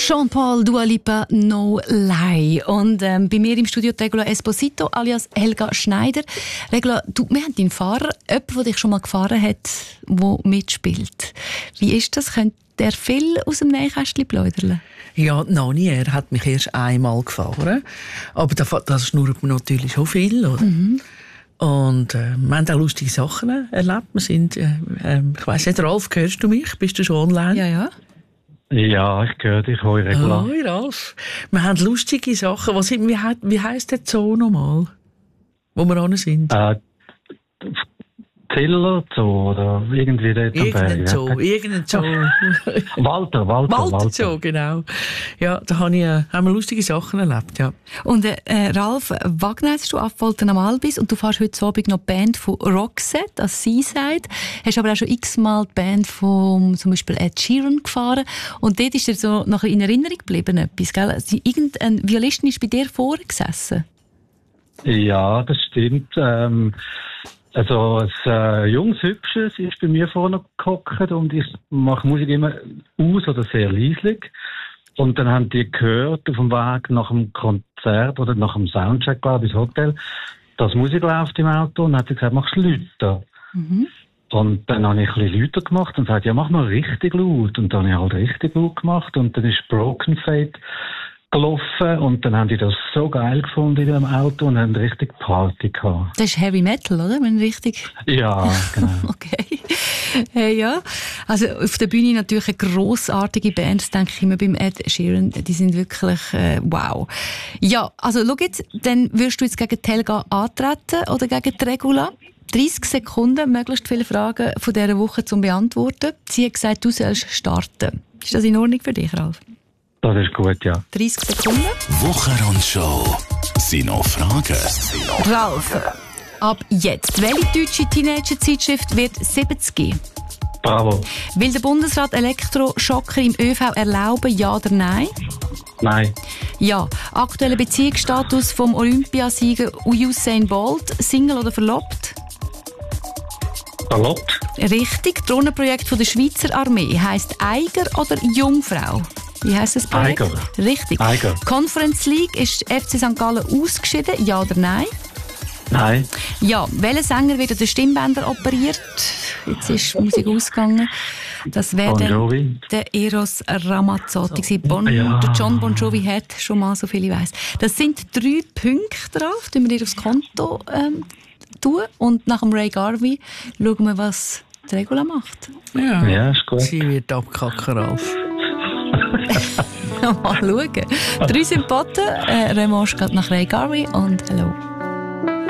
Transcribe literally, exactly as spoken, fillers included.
Jean-Paul, Dua Lipa, No Lie. Und ähm, bei mir im Studio Regula Esposito alias Helga Schneider. Regula, du, wir haben deinen Fahrer, jemand, der dich schon mal gefahren hat, der mitspielt. Wie ist das? Könnte der viel aus dem Nähkästchen plaudern? Ja, noch nie. Er hat mich erst einmal gefahren. Aber das schnurrt mir natürlich schon viel, oder? Mhm. Und äh, wir haben auch lustige Sachen erlebt. Wir sind, äh, äh, ich weiss nicht, Ralf, hörst du mich? Bist du schon online? Ja, ja. Ja, ich höre dich, hoi Regula. Hoi Ralf. Wir haben lustige Sachen. Was, wie, wie heisst der Zoo nochmal, wo wir ran sind? Äh, Ziller Zoo oder irgendwie dort am Berg. Irgendein Zoo, ja. irgendein Zoo. Walter, Walter, Walter, Walter Zoo, genau. Ja, da habe ich, äh, haben wir lustige Sachen erlebt, ja. Und äh, Ralf, Wagner hast du Affoltern am Albis und du fährst heute Abend noch die Band von Roxette, als Seaside. Hast aber auch schon x-mal die Band von zum Beispiel Ed Sheeran gefahren. Und dort ist dir so noch in Erinnerung geblieben, etwas, gell? Also, irgendein Violistin ist bei dir vorgesessen. Ja, das stimmt. Ähm, Also, ein äh, junges, hübsches ist bei mir vorne gehockt und ich mache Musik immer aus oder sehr leislich. Und dann haben die gehört auf dem Weg nach dem Konzert oder nach dem Soundcheck, glaube ich, ins Hotel, dass Musik läuft im Auto und dann hat sie gesagt, machst du lauter? Mhm. Und dann habe ich ein bisschen lauter gemacht und gesagt, ja, mach mal richtig laut. Und dann habe ich halt richtig laut gemacht und dann ist Broken Fate gelaufen und dann haben die das so geil gefunden in dem Auto und haben richtig Party gehabt. Das ist Heavy Metal, oder? Wenn richtig... Ja, genau. Okay. Äh, ja, also auf der Bühne natürlich eine grossartige Band, denke ich immer beim Ed Sheeran. Die sind wirklich äh, wow. Ja, also schau jetzt, dann würdest du jetzt gegen die Helga antreten oder gegen die Regula? dreißig Sekunden, möglichst viele Fragen von dieser Woche zum Beantworten. Sie hat gesagt, du sollst starten. Ist das in Ordnung für dich, Ralf? Das ist gut, ja. dreißig Sekunden. Wochenrundschau. Sind noch Fragen? Ralf, ab jetzt. Welche deutsche Teenager-Zeitschrift wird siebzig geben? Bravo. Will der Bundesrat Elektroschocker im ÖV erlauben, ja oder nein? Nein. Ja. Aktueller Beziehungsstatus vom Olympiasieger Usain Bolt, Single oder verlobt? Verlobt. Richtig. Drohnenprojekt von der Schweizer Armee heisst Eiger oder Jungfrau? Wie heisst das Projekt? Eiger. Richtig. Eiger. Conference League ist F C Sankt Gallen ausgeschieden, ja oder nein? Nein. Ja. Welcher Sänger wird an den Stimmbändern operiert? Jetzt ist die Musik ausgegangen. Das wäre Bon der Eros Ramazzotti. Bon, ja. Der John Bon Jovi hat schon mal, so viel ich weiss. Das sind drei Punkte drauf, die wir dir aufs Konto ähm, tun. Und nach dem Ray Garvey schauen wir, was die Regula macht. Ja, ja, ist gut. Sie wird abkacken, Ralf. Mal schauen. Drei Sympathen. Äh, Remanche geht nach Ray Garvey und Hello.